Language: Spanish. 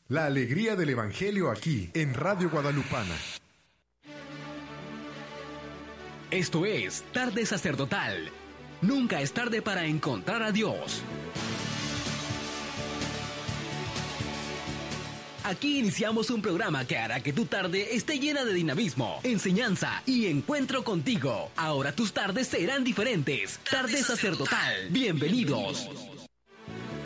La alegría del Evangelio aquí, en Radio Guadalupana. Esto es Tarde Sacerdotal. Nunca es tarde para encontrar a Dios. Aquí iniciamos un programa que hará que tu tarde esté llena de dinamismo, enseñanza y encuentro contigo. Ahora tus tardes serán diferentes. Tarde Sacerdotal. Bienvenidos.